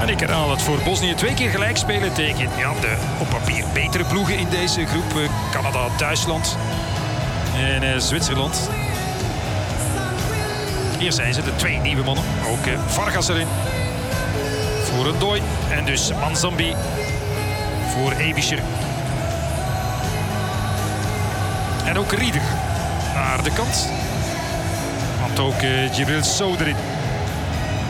En ik herhaal het voor Bosnië 2 keer gelijk spelen tegen de op papier betere ploegen in deze groep. Canada, Duitsland en Zwitserland. Hier zijn ze, de 2 nieuwe mannen. Ook Vargas erin. Voor een Dooi. En dus Manzambi voor Ebischer. En ook Rieder naar de kant. Want ook Djibril Sow erin.